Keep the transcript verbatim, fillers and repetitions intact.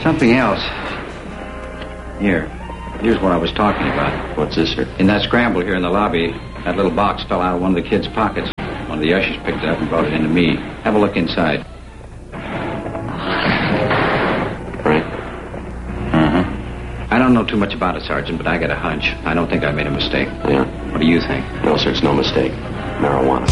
Something else. Here. Here's what I was talking about. What's this, sir? In that scramble here in the lobby, that little box fell out of one of the kids' pockets. One of the ushers picked it up and brought it into me. Have a look inside. Right. Uh-huh. I don't know too much about it, Sergeant, but I got a hunch. I don't think I made a mistake. Yeah? What do you think? No, sir, it's no mistake. Marijuana.